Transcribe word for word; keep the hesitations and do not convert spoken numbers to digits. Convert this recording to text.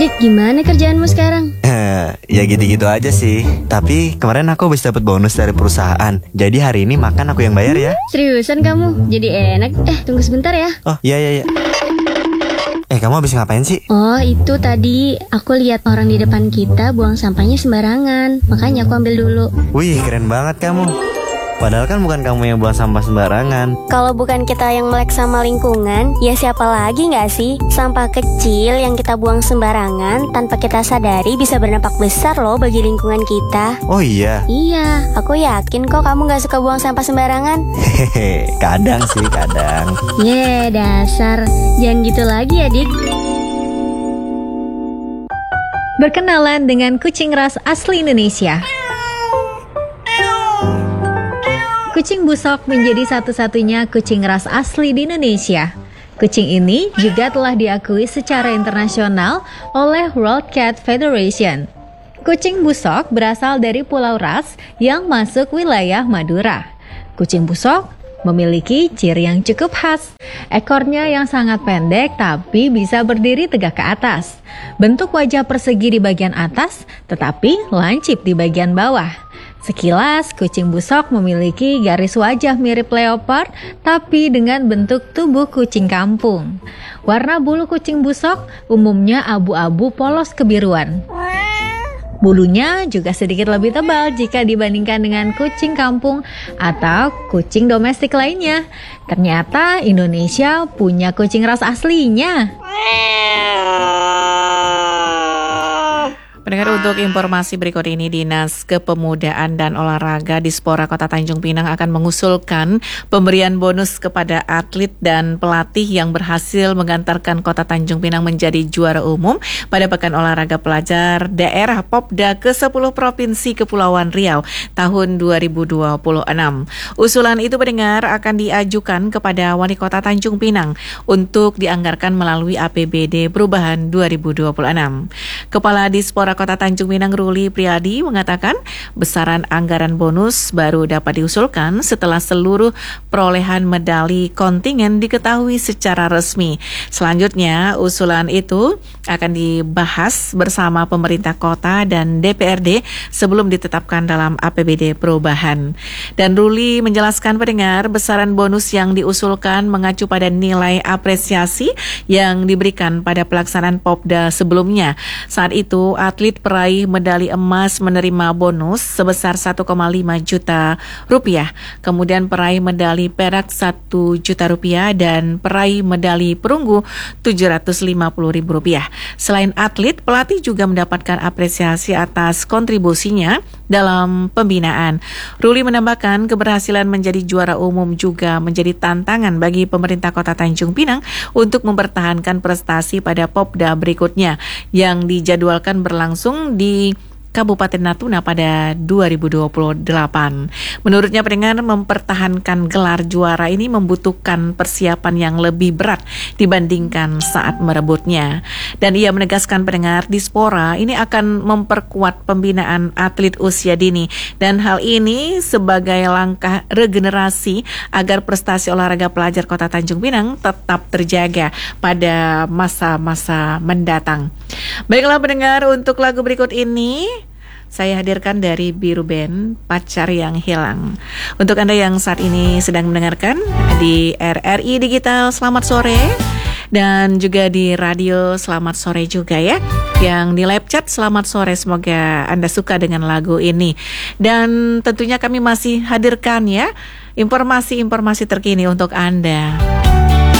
Dik, gimana kerjaanmu sekarang? Eh, ya gitu-gitu aja sih. Tapi kemarin aku habis dapat bonus dari perusahaan. Jadi hari ini makan aku yang bayar ya. Seriusan kamu? Jadi enak. Eh, tunggu sebentar ya. Oh, iya iya iya. Eh, kamu habis ngapain sih? Oh, itu tadi aku lihat orang di depan kita buang sampahnya sembarangan. Makanya aku ambil dulu. Wih, keren banget kamu. Padahal kan bukan kamu yang buang sampah sembarangan. Kalau bukan kita yang melek sama lingkungan, ya siapa lagi nggak sih? Sampah kecil yang kita buang sembarangan tanpa kita sadari bisa berdampak besar loh bagi lingkungan kita. Oh iya? Iya, aku yakin kok kamu nggak suka buang sampah sembarangan. Hehehe, kadang sih, kadang. Ye, dasar. Jangan gitu lagi ya, Dik. Berkenalan dengan kucing ras asli Indonesia. Kucing busok menjadi satu-satunya kucing ras asli di Indonesia. Kucing ini juga telah diakui secara internasional oleh World Cat Federation. Kucing busok berasal dari Pulau Ras yang masuk wilayah Madura. Kucing busok memiliki ciri yang cukup khas. Ekornya yang sangat pendek tapi bisa berdiri tegak ke atas. Bentuk wajah persegi di bagian atas tetapi lancip di bagian bawah. Sekilas, kucing busok memiliki garis wajah mirip leopard, tapi dengan bentuk tubuh kucing kampung. Warna bulu kucing busok umumnya abu-abu polos kebiruan. Bulunya juga sedikit lebih tebal jika dibandingkan dengan kucing kampung atau kucing domestik lainnya. Ternyata Indonesia punya kucing ras aslinya. Pendengar, untuk informasi berikut ini, Dinas Kepemudaan dan Olahraga Dispora Kota Tanjung Pinang akan mengusulkan pemberian bonus kepada atlet dan pelatih yang berhasil mengantarkan Kota Tanjung Pinang menjadi juara umum pada Pekan Olahraga Pelajar Daerah Popda ke sepuluh Provinsi Kepulauan Riau tahun dua ribu dua puluh enam. Usulan itu, pendengar, akan diajukan kepada Wali Kota Tanjung Pinang untuk dianggarkan melalui A P B D Perubahan dua ribu dua puluh enam. Kepala Dispora Kota Tanjung Pinang Ruli Priadi mengatakan besaran anggaran bonus baru dapat diusulkan setelah seluruh perolehan medali kontingen diketahui secara resmi. Selanjutnya, usulan itu akan dibahas bersama pemerintah kota dan D P R D sebelum ditetapkan dalam A P B D perubahan. Dan Ruli menjelaskan, pendengar, besaran bonus yang diusulkan mengacu pada nilai apresiasi yang diberikan pada pelaksanaan Popda sebelumnya. Saat itu, atlet peraih medali emas menerima bonus sebesar satu koma lima juta rupiah. Kemudian peraih medali perak satu juta rupiah dan peraih medali perunggu tujuh ratus lima puluh ribu rupiah. Selain atlet, pelatih juga mendapatkan apresiasi atas kontribusinya dalam pembinaan. Ruli menambahkan keberhasilan menjadi juara umum juga menjadi tantangan bagi pemerintah Kota Tanjung Pinang untuk mempertahankan prestasi pada Popda berikutnya yang dijadwalkan berlangsung di Kabupaten Natuna pada dua ribu dua puluh delapan. Menurutnya, pendengar, mempertahankan gelar juara ini membutuhkan persiapan yang lebih berat dibandingkan saat merebutnya. Dan ia menegaskan, pendengar, Dispora ini akan memperkuat pembinaan atlet usia dini. Dan hal ini sebagai langkah regenerasi agar prestasi olahraga pelajar Kota Tanjung Pinang tetap terjaga pada masa-masa mendatang. Baiklah, pendengar, untuk lagu berikut ini saya hadirkan dari Biru Band, Pacar Yang Hilang. Untuk Anda yang saat ini sedang mendengarkan di R R I Digital, selamat sore. Dan juga di radio, selamat sore juga ya. Yang di live chat, selamat sore. Semoga Anda suka dengan lagu ini. Dan tentunya kami masih hadirkan ya informasi-informasi terkini untuk Anda.